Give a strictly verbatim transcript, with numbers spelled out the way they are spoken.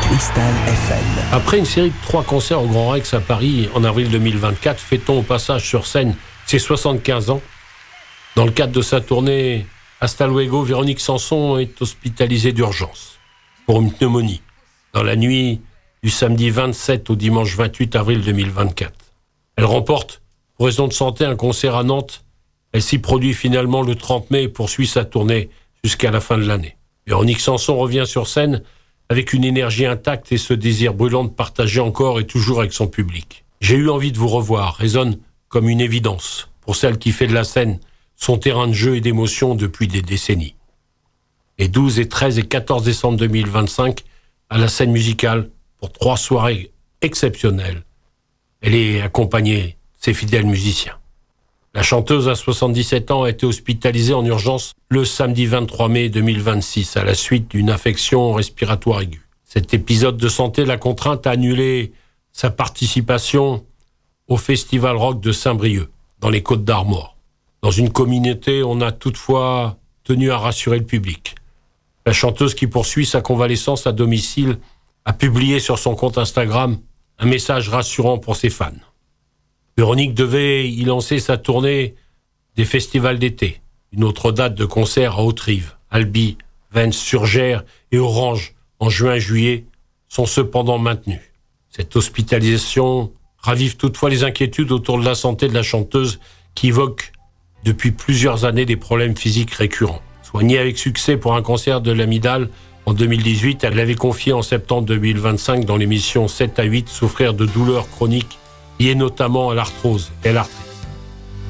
Cristal F M. Après une série de trois concerts au Grand Rex à Paris en avril deux mille vingt-quatre, fêtons au passage sur scène ses soixante-quinze ans. Dans le cadre de sa tournée Hasta Luego, Véronique Sanson est hospitalisée d'urgence pour une pneumonie dans la nuit du samedi vingt-sept au dimanche vingt-huit avril deux mille vingt-quatre. Elle remporte, pour raison de santé, un concert à Nantes. Elle s'y produit finalement le trente mai et poursuit sa tournée jusqu'à la fin de l'année. Véronique Sanson revient sur scène avec une énergie intacte et ce désir brûlant de partager encore et toujours avec son public. J'ai eu envie de vous revoir résonne comme une évidence pour celle qui fait de la scène son terrain de jeu et d'émotion depuis des décennies. Les douze et treize et quatorze décembre deux mille vingt-cinq, à la scène musicale, pour trois soirées exceptionnelles, elle est accompagnée de ses fidèles musiciens. La chanteuse à soixante-dix-sept ans a été hospitalisée en urgence le samedi vingt-trois mai deux mille vingt-six à la suite d'une infection respiratoire aiguë. Cet épisode de santé l'a contrainte à annuler sa participation au Festival Rock de Saint-Brieuc, dans les Côtes-d'Armor. Dans une communauté, on a toutefois tenu à rassurer le public. La chanteuse qui poursuit sa convalescence à domicile a publié sur son compte Instagram un message rassurant pour ses fans. Véronique devait y lancer sa tournée des festivals d'été. Une autre date de concert à Haute-Rive, Albi, Vence, Surgères et Orange en juin-juillet sont cependant maintenues. Cette hospitalisation ravive toutefois les inquiétudes autour de la santé de la chanteuse qui évoque depuis plusieurs années des problèmes physiques récurrents. Soignée avec succès pour un cancer de l'amygdale en deux mille dix-huit, elle avait confié en septembre deux mille vingt-cinq dans l'émission sept à huit souffrir de douleurs chroniques liées notamment à l'arthrose et à l'arthrite.